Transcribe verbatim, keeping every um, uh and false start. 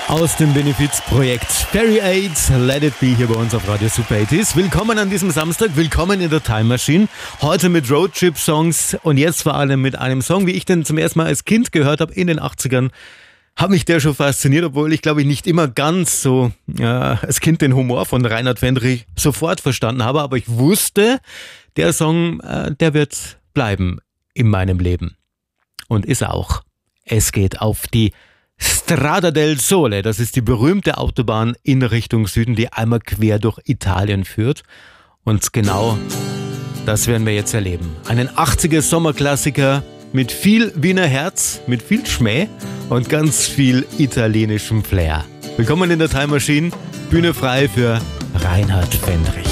Aus dem Benefizprojekt Ferry Aid, Let It Be hier bei uns auf Radio Super achtziger. Willkommen an diesem Samstag, willkommen in der Time Machine. Heute mit Roadtrip-Songs und jetzt vor allem mit einem Song, wie ich den zum ersten Mal als Kind gehört habe in den achtzigern. Hat mich der schon fasziniert, obwohl ich glaube ich nicht immer ganz so ja, als Kind den Humor von Reinhard Fendrich sofort verstanden habe, aber ich wusste, der Song, äh, der wird bleiben in meinem Leben. Und ist auch. Es geht auf die Strada del Sole, das ist die berühmte Autobahn in Richtung Süden, die einmal quer durch Italien führt. Und genau das werden wir jetzt erleben. Einen achtziger Sommerklassiker mit viel Wiener Herz, mit viel Schmäh und ganz viel italienischem Flair. Willkommen in der Time Machine, Bühne frei für Reinhard Fendrich.